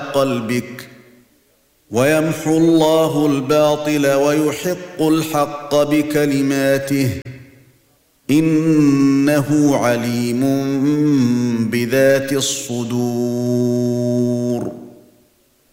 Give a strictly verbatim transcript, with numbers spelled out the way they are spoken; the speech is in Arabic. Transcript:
قلبك ويمحو الله الباطل ويحق الحق بكلماته إنه عليم بذات الصدور